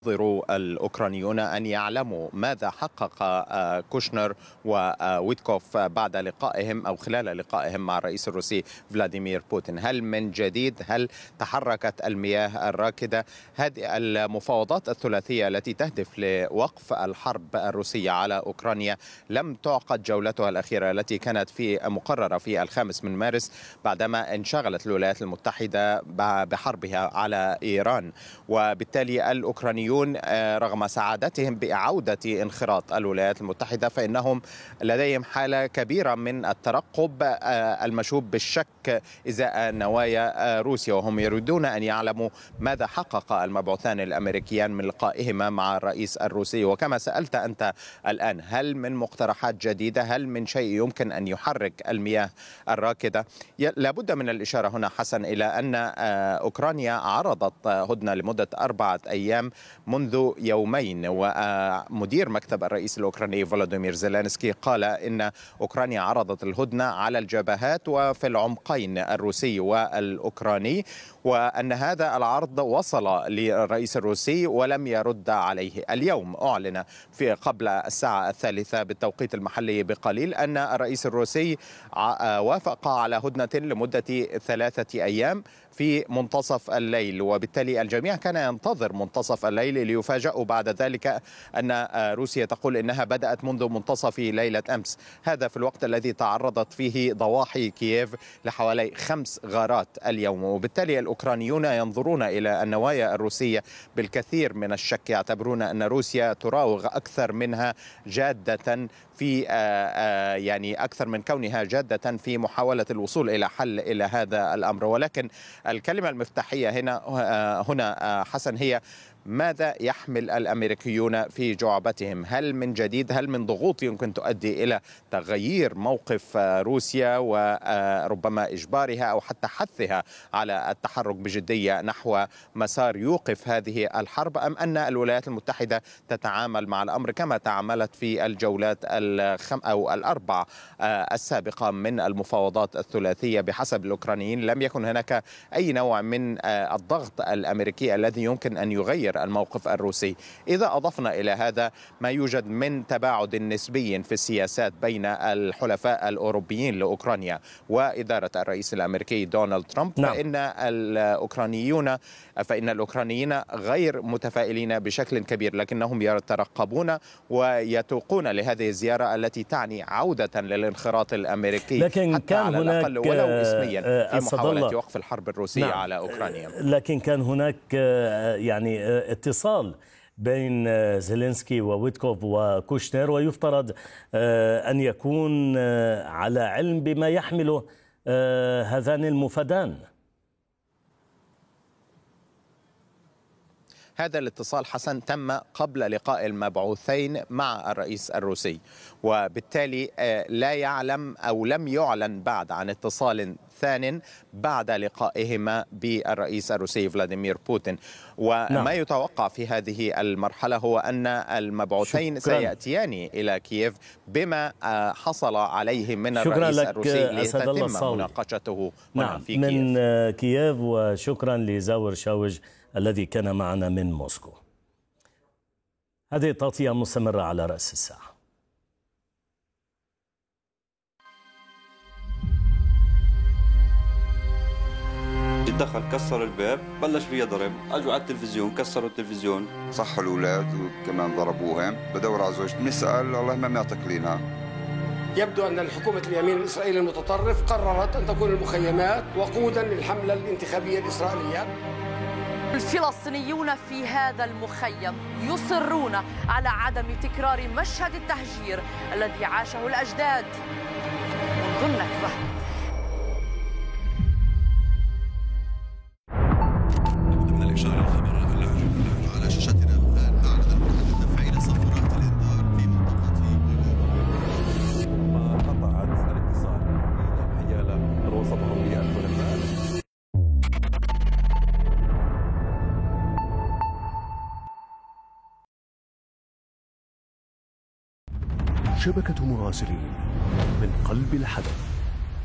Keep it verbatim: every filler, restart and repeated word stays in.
ينتظر الأوكرانيون أن يعلموا ماذا حقق كوشنر وويتكوف بعد لقائهم أو خلال لقائهم مع الرئيس الروسي فلاديمير بوتين. هل من جديد؟ هل تحركت المياه الراكدة؟ هذه المفاوضات الثلاثية التي تهدف لوقف الحرب الروسية على أوكرانيا لم تعقد جولتها الأخيرة التي كانت في مقررة في الخامس من مارس بعدما انشغلت الولايات المتحدة بحربها على إيران، وبالتالي الأوكرانيون رغم سعادتهم بإعادة انخراط الولايات المتحدة فإنهم لديهم حالة كبيرة من الترقب المشوب بالشك إزاء نوايا روسيا، وهم يريدون أن يعلموا ماذا حقق المبعوثان الأمريكيان من لقائهما مع الرئيس الروسي. وكما سألت أنت الآن، هل من مقترحات جديدة؟ هل من شيء يمكن أن يحرك المياه الراكدة؟ لابد من الإشارة هنا حسن إلى أن أوكرانيا عرضت هدنة لمدة أربعة أيام منذ يومين، ومدير مكتب الرئيس الأوكراني فولوديمير زيلينسكي قال إن أوكرانيا عرضت الهدنة على الجبهات وفي العمقين الروسي والأوكراني، وأن هذا العرض وصل للرئيس الروسي ولم يرد عليه. اليوم أعلن في قبل الساعة الثالثة بالتوقيت المحلي بقليل أن الرئيس الروسي وافق على هدنة لمدة ثلاثة أيام في منتصف الليل، وبالتالي الجميع كان ينتظر منتصف الليل ليفاجئوا بعد ذلك أن روسيا تقول إنها بدأت منذ منتصف ليلة أمس. هذا في الوقت الذي تعرضت فيه ضواحي كييف لحوالي خمس غارات اليوم، وبالتالي الأوكرانيون ينظرون إلى النوايا الروسية بالكثير من الشك، يعتبرون أن روسيا تراوغ أكثر منها جادة في يعني أكثر من كونها جادة في محاولة الوصول إلى حل إلى هذا الأمر. ولكن الكلمة المفتاحية هنا هنا حسن هي ماذا يحمل الأمريكيون في جعبتهم؟ هل من جديد؟ هل من ضغوط يمكن تؤدي إلى تغيير موقف روسيا وربما إجبارها أو حتى حثها على التحرك بجدية نحو مسار يوقف هذه الحرب، أم أن الولايات المتحدة تتعامل مع الأمر كما تعاملت في الجولات الخم أو الأربع السابقة من المفاوضات الثلاثية؟ بحسب الأوكرانيين لم يكن هناك أي نوع من الضغط الأمريكي الذي يمكن أن يغير الموقف الروسي. إذا أضفنا إلى هذا ما يوجد من تباعد نسبي في السياسات بين الحلفاء الأوروبيين لأوكرانيا وإدارة الرئيس الأمريكي دونالد ترامب، نعم. فإن الأوكرانيون فإن الأوكرانيين غير متفائلين بشكل كبير، لكنهم يترقبون ويتوقون لهذه الزيارة التي تعني عودة للانخراط الأمريكي، لكن حتى كان على هناك الأقل ولو اسميا في محاولة الله. وقف الحرب الروسية نعم. على أوكرانيا. لكن كان هناك يعني اتصال بين زيلينسكي وويتكوف وكوشنر، ويفترض أن يكون على علم بما يحمله هذان المفادان. هذا الاتصال حسن تم قبل لقاء المبعوثين مع الرئيس الروسي، وبالتالي لا يعلم أو لم يعلن بعد عن اتصال ثان بعد لقائهما بالرئيس الروسي فلاديمير بوتين. وما نعم. يتوقع في هذه المرحلة هو أن المبعوثين شكرا. سيأتيان إلى كييف بما حصل عليه من الرئيس الروسي لتتم مناقشته نعم. هنا في من كييف. كييف. وشكرا لزاور شاوج الذي كان معنا من موسكو. هذه التغطية مستمرة على رأس الساعة. دخل كسر الباب، بلش فيها ضرب، اجوا على التلفزيون كسروا التلفزيون، صحوا الاولاد وكمان ضربوهم. بدور على زوجتي بنسال والله ما معطيك لينا. يبدو ان الحكومه اليمين الاسرائيلي المتطرف قررت ان تكون المخيمات وقودا للحمله الانتخابيه الاسرائيليه. الفلسطينيون في هذا المخيم يصرون على عدم تكرار مشهد التهجير الذي عاشه الأجداد منذ النكبة. ضمن الإشارة الخبر على شاشتنا الآن أعلن المتحدث تفعيل صفارات الإنذار في منطقة ما قطعت الاتصال حيال الوسط الأوروبي الحلفاء. شبكة مراسلين من قلب الحدث.